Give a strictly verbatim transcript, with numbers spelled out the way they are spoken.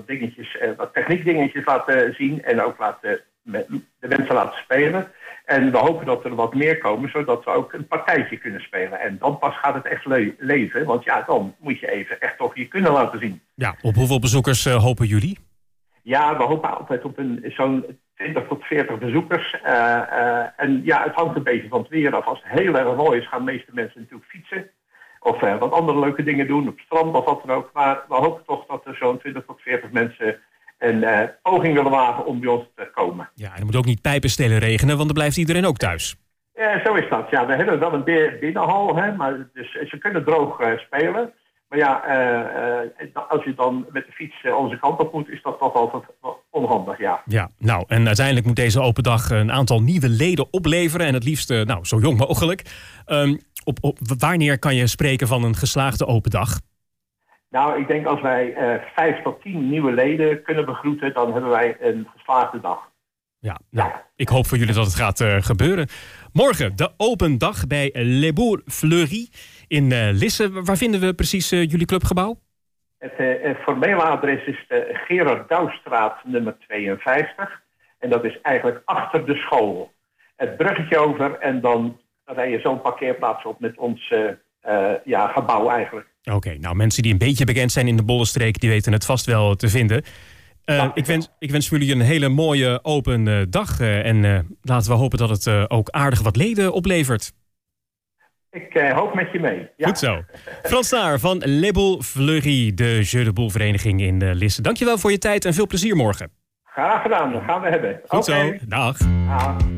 wat dingetjes, uh, wat techniekdingetjes laten zien en ook laten met de mensen laten spelen. En we hopen dat er wat meer komen, zodat we ook een partijtje kunnen spelen. En dan pas gaat het echt le- leven, want ja, dan moet je even echt toch je kunnen laten zien. Ja, op hoeveel bezoekers uh, hopen jullie? Ja, we hopen altijd op een, zo'n twintig tot veertig bezoekers. Uh, uh, en ja, het hangt een beetje van het weer af. Als het heel erg mooi is, gaan de meeste mensen natuurlijk fietsen. Of uh, wat andere leuke dingen doen, op het strand of wat dan ook. Maar we hopen toch dat er zo'n twintig tot veertig mensen een uh, poging willen wagen om bij ons te komen. Ja, en er moet ook niet pijpenstelen regenen, want dan blijft iedereen ook thuis. Ja, zo is dat. Ja, we hebben wel een binnenhal, hè, maar dus, ze kunnen droog uh, spelen. Maar ja, uh, uh, als je dan met de fiets uh, onze kant op moet, is dat toch altijd onhandig, ja. Ja, nou, en uiteindelijk moet deze open dag een aantal nieuwe leden opleveren. En het liefst, uh, nou, zo jong mogelijk. Um, op, op, wanneer kan je spreken van een geslaagde open dag? Nou, ik denk als wij uh, vijf tot tien nieuwe leden kunnen begroeten, dan hebben wij een geslaagde dag. Ja, nou, ja. Ik hoop voor jullie dat het gaat uh, gebeuren. Morgen de open dag bij Les Bourgs Fleury in uh, Lisse. Waar vinden we precies uh, jullie clubgebouw? Het uh, formele adres is de Gerard Douwstraat nummer tweeënvijftig. En dat is eigenlijk achter de school. Het bruggetje over en dan rij je zo'n parkeerplaats op met ons uh, uh, ja, gebouw eigenlijk. Oké, okay, nou mensen die een beetje bekend zijn in de Bollenstreek, die weten het vast wel te vinden. Uh, ja, ik, wens, ik wens voor jullie een hele mooie open uh, dag. Uh, en uh, laten we hopen dat het uh, ook aardig wat leden oplevert. Ik uh, hoop met je mee. Ja. Goed zo. Frans Naar van Les Bourgs Fleury, de Jeu de Boule vereniging in uh, Lisse. Dankjewel voor je tijd en veel plezier morgen. Graag gedaan, dat gaan we hebben. Goed okay. zo, dag. Dag.